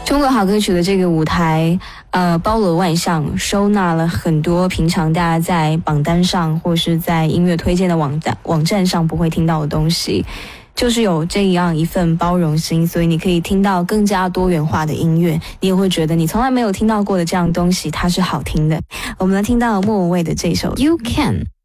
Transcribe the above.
中国好歌曲的这个舞台，包罗万象，收纳了很多平常大家在榜单上或是在音乐推荐的网站上不会听到的东西。就是有这样一份包容心，所以你可以听到更加多元化的音乐，你也会觉得你从来没有听到过的这样东西它是好听的。我们来听到莫文蔚的这首 You Can。